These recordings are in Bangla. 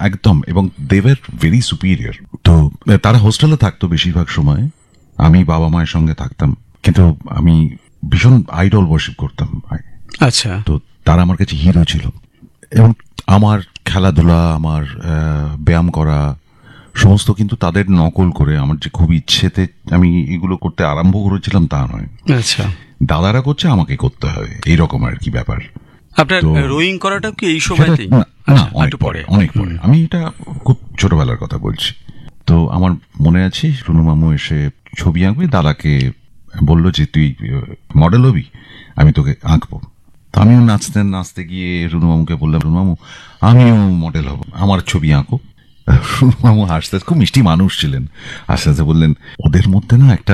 একদম। এবং দে ওয়্যার ভেরি সুপিরিয়র। তো তারা হোস্টেলে থাকতো বেশিরভাগ সময়, আমি বাবা মায়ের সঙ্গে থাকতাম, কিন্তু আমি ভীষণ আইডল ওয়ার্শিপ করতাম। আচ্ছা। তো তারা আমার কাছে হিরো ছিল। এবং আমার খেলাধুলা, আমার ব্যায়াম করা সমস্ত কিন্তু তাদের নকল করে, আমার যে খুব ইচ্ছেতে আমি এগুলো করতে আরম্ভ করেছিলাম তা নয়। আচ্ছা, দাদারা করছে, আমাকে করতে হবে, এইরকম আর কি ব্যাপার। আপনার রোয়িং করাটা কি এই সময়তেই? না, অনেক পরে। আমি এটা খুব ছোটবেলার কথা বলছি। তো আমার মনে আছে রুনু মামু এসে ছবি আঁকবে, দাদাকে বললো যে তুই মডেল হবি, আমি তোকে আঁকবো। তো আমিও নাচতে নাচতে গিয়ে রুনু মামুকে বললাম, রুনু মামু আমিও মডেল হব, আমার ছবি আঁকো। রুনু মামু হাসতে, খুব মিষ্টি মানুষ ছিলেন, আস্তে আস্তে বললেন, ওদের মধ্যে না একটা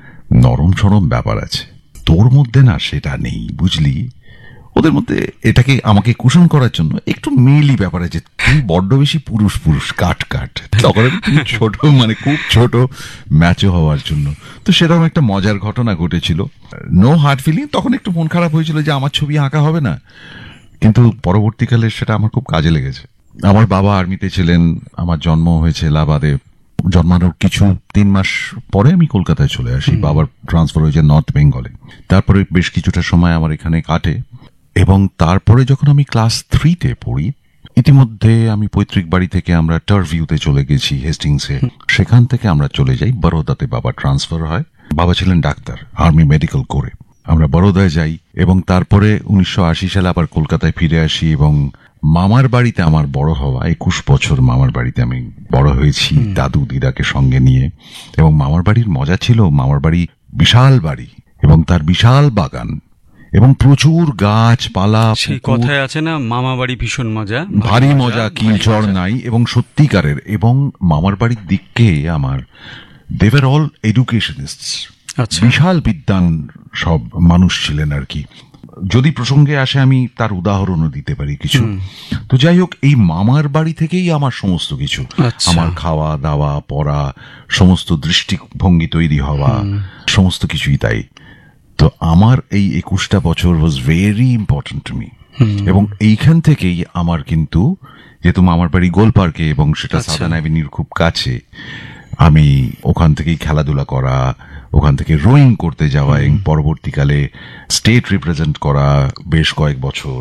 নরম সরম ব্যাপার আছে, তোর মধ্যে না সেটা নেই, বুঝলি? ওদের মধ্যে এটাকে আমাকে কুশন করার জন্য একটু মেয়েলি ব্যাপার আছে, তুই বড্ড বেশি পুরুষ পুরুষ কাট কাট, তখন ছোট, মানে খুব ছোট ম্যাচও হওয়ার জন্য। তো সেরকম একটা মজার ঘটনা ঘটেছিল। নো হার্ড ফিলিং, তখন একটু মন খারাপ হয়েছিল যে আমার ছবি আঁকা হবে না, কিন্তু পরবর্তীকালে সেটা আমার খুব কাজে লেগেছে। আমার বাবা আর্মিতে ছিলেন, আমার জন্ম হয়েছে এলাহাবাদে। জন্মানোর কিছু 3 মাস পরে আমি কলকাতায় চলে আসি, বাবার ট্রান্সফার হয়েছে নর্থ বেঙ্গলে। তারপরে বেশ কিছুটা সময় আমার এখানে কাটে, এবং তারপরে যখন আমি ক্লাস 3-তে পড়ি, ইতিমধ্যে আমি পৈতৃক বাড়ি থেকে আমরা টারভিউতে চলে গেছি, হেস্টিংসে। সেখান থেকে আমরা চলে যাই বরোদাতে, বাবা ট্রান্সফার হয়। বাবা ছিলেন ডাক্তার, আর্মি মেডিকেল করে। আমরা বরোদায় যাই, এবং তারপরে 1980 সালে আবার কলকাতায় ফিরে আসি, এবং মামার বাড়িতে আমার বড় হওয়া, 21 বছর মামার বাড়িতে আমি বড় হয়েছি, দাদু দিদাকে সঙ্গে নিয়ে। এবং মামার বাড়ির মজা ছিল, মামার বাড়ি বিশাল বাড়ি এবং তার বিশাল বাগান এবং প্রচুর গাছপালা। সেই কথায় আছে না, মামা বাড়ি ভীষণ মজা, ভারী মজা, কিলচড় নাই, এবং সত্যিকারের। এবং মামার বাড়ির দিককে আমার, দে ওয়্যার অল এডুকেশনিস্টস, বিশাল বিদ্বান সব মানুষ ছিলেন আর কি। যদি প্রসঙ্গে আসে আমি তার উদাহরণও দিতে পারি কিছু। তো যাই হোক, এই মামার বাড়ি থেকেই আমার সমস্ত কিছু, আমার খাওয়া দাওয়া, পড়া, সমস্ত দৃষ্টিভঙ্গি তৈরি হওয়া, সমস্ত কিছুই তাই। তো আমার এই 21টা বছর was very important to me. এবং এইখান থেকেই আমার কিন্তু, যেহেতু মামার বাড়ি গোল পার্কে এবং সেটা সাদার্ন অ্যাভিনিউর খুব কাছে, আমি ওখান থেকেই খেলাধুলা করা, ওখান থেকে রোয়িং করতে যাওয়া, এবং পরবর্তীকালে স্টেট রিপ্রেজেন্ট করা বেশ কয়েক বছর,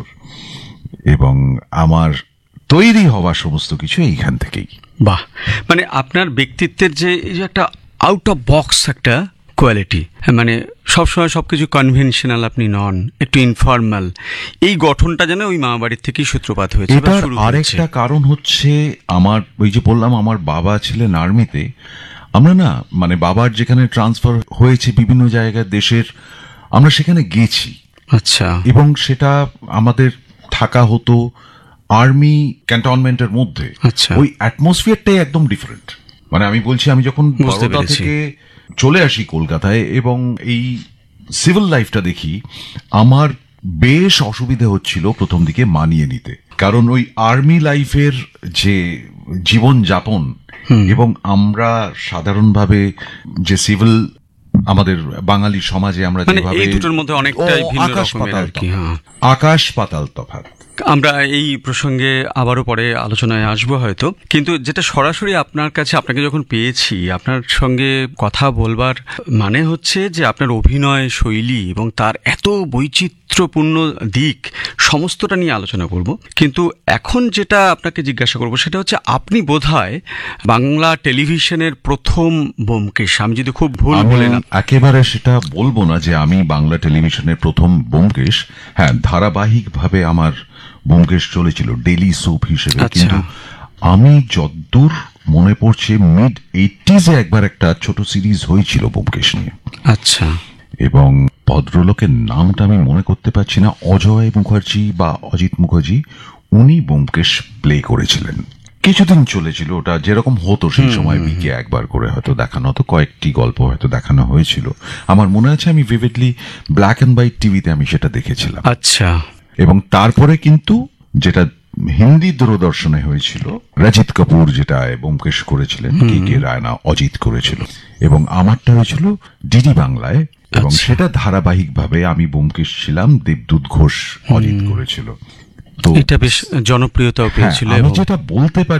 এবং আমার তৈরি হওয়া সমস্ত কিছু এইখান থেকেই। বাহ, মানে আপনার ব্যক্তিত্বের যে একটা আউট অফ বক্স একটা কোয়ালিটি, মানে সবসময় সবকিছু কনভেনশনাল আপনি নন, একটু ইনফর্মাল, এই গঠনটা যেন ওই মামা বাড়ির থেকেই সূত্রপাত হয়েছে। এটার আরেকটা কারণ হচ্ছে, আমার ওই যে বললাম আমার বাবা ছিলেন আর্মিতে, আমরা না, মানে বাবার যেখানে ট্রান্সফার হয়েছে বিভিন্ন জায়গায় দেশের, আমরা সেখানে গেছি। আচ্ছা। এবং সেটা আমাদের থাকা হতো আর্মি ক্যান্টনমেন্টের মধ্যে। আচ্ছা। ওই অ্যাটমসফিয়ারটাই একদম ডিফারেন্ট। মানে আমি বলছি, আমি যখন বরোদা থেকে চলে আসি কলকাতায় এবং এই সিভিল লাইফটা দেখি, আমার বেশ অসুবিধা হচ্ছিল প্রথম দিকে মানিয়ে নিতে। কারণ ওই আর্মি লাইফের যে জীবন যাপন, এবং আমরা সাধারণভাবে যে সিভিল, আমাদের বাঙালি সমাজে আমরা যেভাবে, এই দুটোর মধ্যে অনেকটাই ভিন্ন রকমের আর কি। আকাশ পাতাল তফাৎ। আমরা এই প্রসঙ্গে আবারও পরে আলোচনায় আসবো হয়তো, কিন্তু যেটা সরাসরি আপনার কাছে, আপনাকে যখন পেয়েছি, আপনার সঙ্গে কথা বলবার মানে হচ্ছে যে আপনার অভিনয় শৈলী এবং তার এত বৈচিত্র্যপূর্ণ দিক, সমস্তটা নিয়ে আলোচনা করব। কিন্তু এখন যেটা আপনাকে জিজ্ঞাসা করব সেটা হচ্ছে, আপনি বোধহয় বাংলা টেলিভিশনের প্রথম ব্যোমকেশ, আমি যদি খুব ভুল বলি না। একেবারে সেটা বলবো না যে আমি বাংলা টেলিভিশনের প্রথম ব্যোমকেশ। হ্যাঁ, ধারাবাহিকভাবে আমার ব্যোমকেশ চলেছিল ডেইলি সোপ হিসেবে। কিন্তু আমি যদ্দূর মনে পড়ছে, মিড 80s-এ একবার একটা ছোট সিরিজ হয়েছিল ব্যোমকেশ নিয়ে। আচ্ছা। এবং ভদ্রলোকের নামটা আমি মনে করতে পারছি না, অজয় মুখার্জি বা অজিত মুখার্জি, উনি ব্যোমকেশ প্লে করেছিলেন। কিছুদিন চলেছিল ওটা, যেরকম হতো সেই সময়, উইকে একবার করে হয়তো দেখানো হতো, কয়েকটি গল্প হয়তো দেখানো হয়েছিল। আমার মনে আছে আমি ভিভিডলি ব্ল্যাক অ্যান্ড হোয়াইট টিভিতে আমি সেটা দেখেছিলাম। আচ্ছা। এবং তারপরে কিন্তু যেটা হিন্দি দূরদর্শনে হয়েছিল, রজিত কাপুর যেটা ব্যোমকেশ করেছিলেন, কে কে রায়না, অজিত করেছিল, এবং আমারটা হয়েছিল ডিডি বাংলায়, এবং সেটা ধারাবাহিকভাবে আমি ব্যোমকেশ ছিলাম, দেবদূত ঘোষ অজিত করেছিল। তো এটা বেশ জনপ্রিয়তাও পেয়েছিল। আমি যেটা বলতে পারি